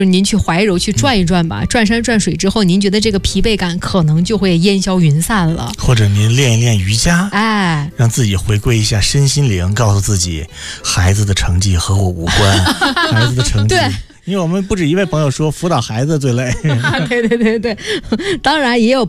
您去怀柔去转一转吧，转山转水之后，您觉得这个疲惫感可能就会烟消云散了。 或者您练一练瑜伽， 让自己回归一下身心灵，告诉自己，孩子的成绩和我无关，孩子的成绩。对。因为我们不止一位朋友说辅导孩子最累。 对，当然也有